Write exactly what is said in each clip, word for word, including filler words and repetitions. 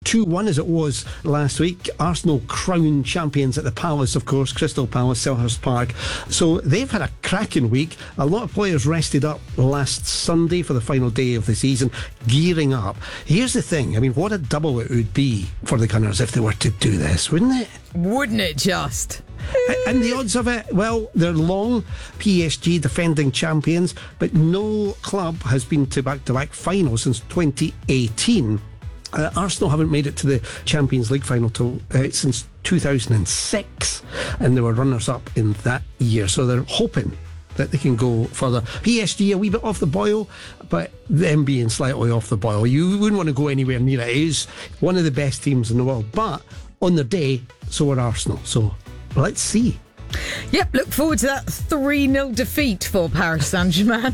two one as it was last week. Arsenal crowned champions at the Palace, of course, Crystal Palace, Selhurst Park. So they've had a cracking week. A lot of players rested up last Sunday for the final day of the season, gearing up. Here's the thing, I mean, what a double it would be for the Gunners if they were to do this, wouldn't it? Wouldn't it just? And the odds of it, well, they're long. P S G defending champions, but no club has been to back-to-back finals since twenty eighteen. Uh, Arsenal haven't made it to the Champions League final till, uh, since two thousand six, and they were runners-up in that year, so they're hoping that they can go further. P S G a wee bit off the boil, but them being slightly off the boil, you wouldn't want to go anywhere near it. It is one of the best teams in the world, but on their day, so are Arsenal. So let's see. Yep, look forward to that three nil defeat for Paris Saint-Germain.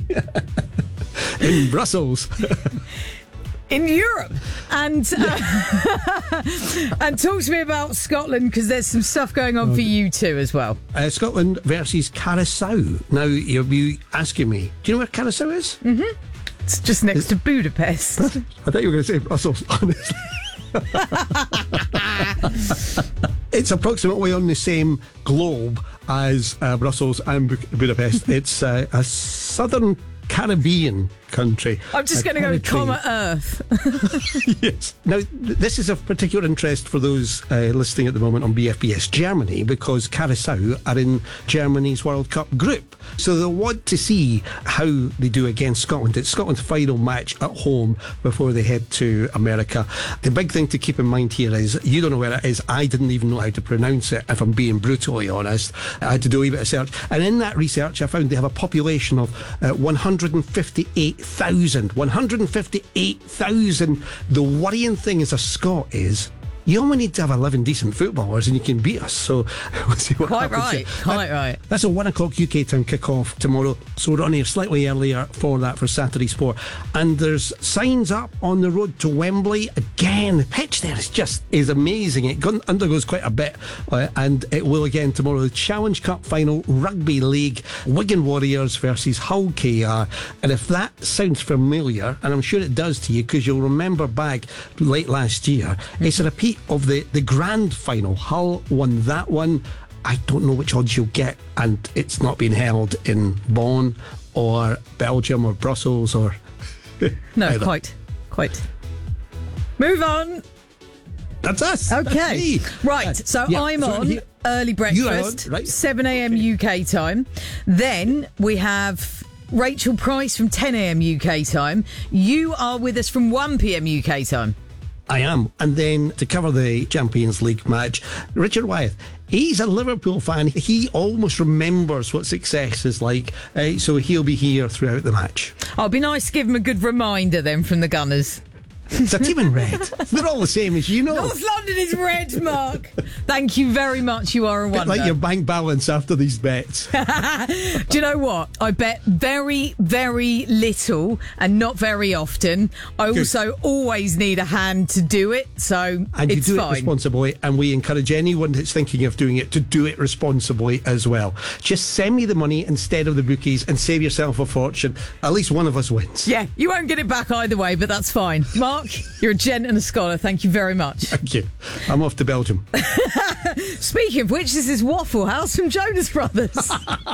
In Brussels. In Europe. And uh, and talk to me about Scotland, because there's some stuff going on for you too as well. Uh, Scotland versus Curaçao. Now, you'll be asking me, do you know where Curaçao is? Mm-hmm. It's just next to Budapest. I thought you were going to say Brussels, honestly. It's approximately on the same globe as uh, Brussels and Bu- Budapest. It's uh, a southern Caribbean country. I'm just going to go with Comet Earth. Yes. Now, th- this is of particular interest for those uh, listening at the moment on B F B S Germany, because Curaçao are in Germany's World Cup group. So they'll want to see how they do against Scotland. It's Scotland's final match at home before they head to America. The big thing to keep in mind here is, you don't know where it is. I didn't even know how to pronounce it, if I'm being brutally honest. I had to do a wee bit of search. And in that research, I found they have a population of uh, one hundred fifty-eight thousand. one hundred fifty-eight thousand. The worrying thing as a Scot is, you only need to have eleven decent footballers and you can beat us. So we'll see what Quite happens right, here. quite That- right. That's a one o'clock U K time kick-off tomorrow, so we're on here slightly earlier for that, for Saturday Sport. And there's signs up on the road to Wembley. Again, the pitch there is just is amazing. It gun- undergoes quite a bit, uh, and it will again tomorrow. The Challenge Cup final, Rugby League, Wigan Warriors versus Hull K R. And if that sounds familiar, and I'm sure it does to you, because you'll remember back late last year, mm-hmm. it's a repeat of the, the grand final. Hull won that one. I don't know which odds you'll get, and it's not being held in Bonn or Belgium or Brussels or No, either. quite, quite. Move on. That's us. Okay, That's right. So yeah, I'm so on here- early You are on, breakfast, right. seven a.m. U K time. Then we have Rachel Price from ten a.m. U K time. You are with us from one p.m. U K time. I am. And then to cover the Champions League match, Richard Wyeth. He's a Liverpool fan. He almost remembers what success is like, uh, so he'll be here throughout the match. Oh, it'd be nice to give him a good reminder then from the Gunners. It's a team in red. They're all the same, as you know. North London is red, Mark. Thank you very much. You are a wonder. Like your bank balance after these bets. Do you know what? I bet very, very little and not very often. I Good. also always need a hand to do it, so And you it's do fine. it responsibly, and we encourage anyone that's thinking of doing it to do it responsibly as well. Just send me the money instead of the bookies and save yourself a fortune. At least one of us wins. Yeah, you won't get it back either way, but that's fine. Mark, you're a gent and a scholar. Thank you very much. Thank you. I'm off to Belgium. Speaking of which, this is Waffle House from Jonas Brothers.